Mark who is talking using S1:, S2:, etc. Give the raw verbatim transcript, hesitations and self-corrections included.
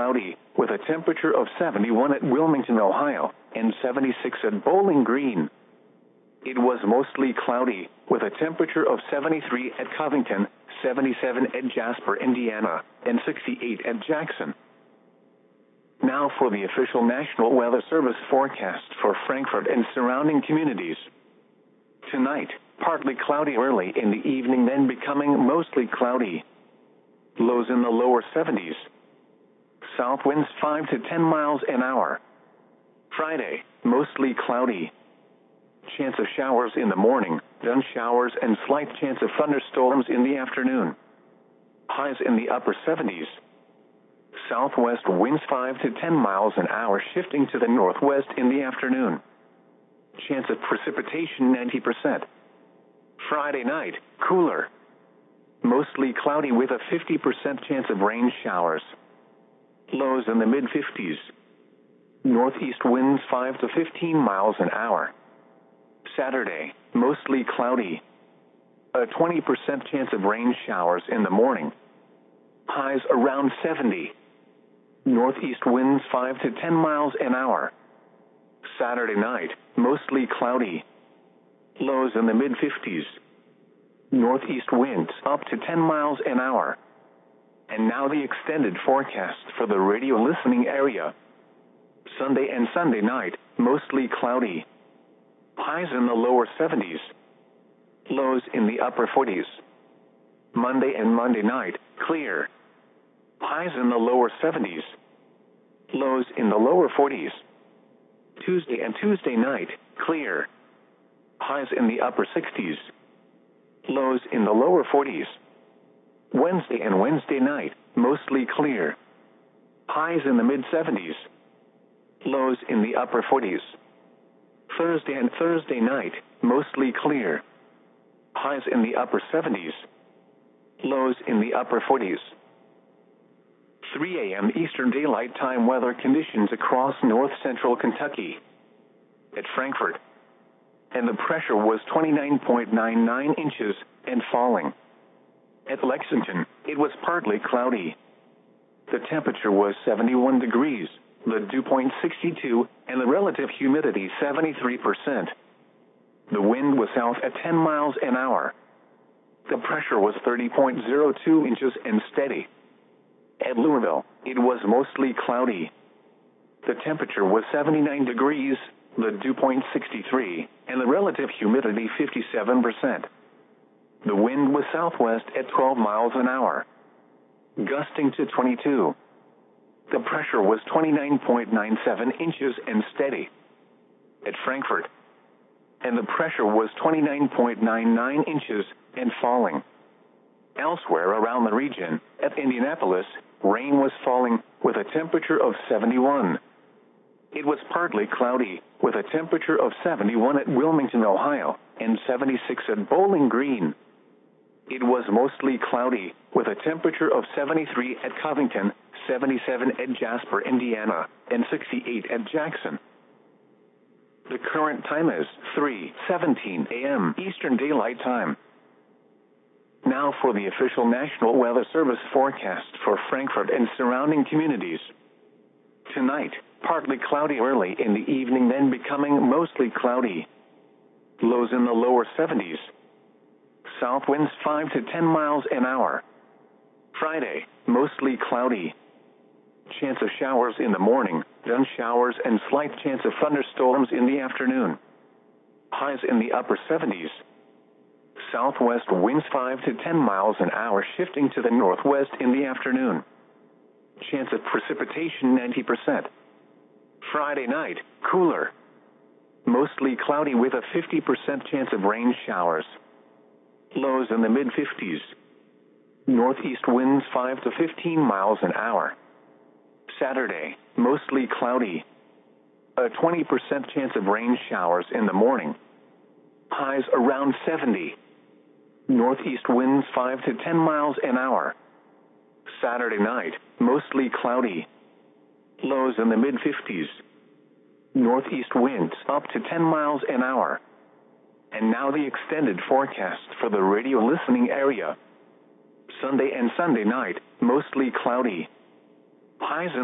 S1: cloudy, with a temperature of seventy-one at Wilmington, Ohio, and seventy-six at Bowling Green. It was mostly cloudy, with a temperature of seventy-three at Covington, seventy-seven at Jasper, Indiana, and sixty-eight at Jackson. Now for the official National Weather Service forecast for Frankfort and surrounding communities. Tonight, partly cloudy early in the evening, then becoming mostly cloudy. Lows in the lower seventies. South winds five to ten miles an hour. Friday, mostly cloudy. Chance of showers in the morning, then showers and slight chance of thunderstorms in the afternoon. Highs in the upper seventies. Southwest winds five to ten miles an hour, shifting to the northwest in the afternoon. Chance of precipitation ninety percent. Friday night, cooler. Mostly cloudy with a fifty percent chance of rain showers. Lows in the mid fifties. Northeast winds five to fifteen miles an hour. Saturday, mostly cloudy. A twenty percent chance of rain showers in the morning. Highs around seventy. Northeast winds five to ten miles an hour. Saturday night, mostly cloudy. Lows in the mid fifties. Northeast winds up to ten miles an hour. And now the extended forecast for the radio listening area. Sunday and Sunday night, mostly cloudy. Highs in the lower seventies. Lows in the upper forties. Monday and Monday night, clear. Highs in the lower seventies. Lows in the lower forties. Tuesday and Tuesday night, clear. Highs in the upper sixties. Lows in the lower forties. Wednesday and Wednesday night, mostly clear. Highs in the mid seventies. Lows in the upper forties. Thursday and Thursday night, mostly clear. Highs in the upper seventies. Lows in the upper forties. three a m Eastern Daylight Time weather conditions across north central Kentucky. At Frankfort, and the pressure was twenty-nine point nine nine inches and falling. At Lexington, it was partly cloudy. The temperature was seventy-one degrees, the dew point sixty-two, and the relative humidity seventy-three percent. The wind was south at ten miles an hour. The pressure was thirty point zero two inches and steady. At Louisville, it was mostly cloudy. The temperature was seventy-nine degrees, the dew point sixty-three, and the relative humidity fifty-seven percent. The wind was southwest at twelve miles an hour, gusting to twenty-two. The pressure was twenty-nine point nine seven inches and steady. At Frankfort, and the pressure was twenty-nine point nine nine inches and falling. Elsewhere around the region, at Indianapolis, rain was falling with a temperature of seventy-one. It was partly cloudy, with a temperature of seventy-one at Wilmington, Ohio, and seventy-six at Bowling Green. It was mostly cloudy, with a temperature of seventy-three at Covington, seventy-seven at Jasper, Indiana, and sixty-eight at Jackson. The current time is three seventeen a m Eastern Daylight Time. Now for the official National Weather Service forecast for Frankfort and surrounding communities. Tonight, partly cloudy early in the evening, then becoming mostly cloudy. Lows in the lower seventies. South winds five to ten miles an hour. Friday, mostly cloudy. Chance of showers in the morning, then showers and slight chance of thunderstorms in the afternoon. Highs in the upper seventies. Southwest winds five to ten miles an hour, shifting to the northwest in the afternoon. Chance of precipitation ninety percent. Friday night, cooler. Mostly cloudy with a fifty percent chance of rain showers. Lows in the mid fifties. Northeast winds five to fifteen miles an hour. Saturday, mostly cloudy. A twenty percent chance of rain showers in the morning. Highs around seventy. Northeast winds five to ten miles an hour. Saturday night, mostly cloudy. Lows in the mid fifties. Northeast winds up to ten miles an hour. And now the extended forecast for the radio listening area. Sunday and Sunday night, mostly cloudy. Highs in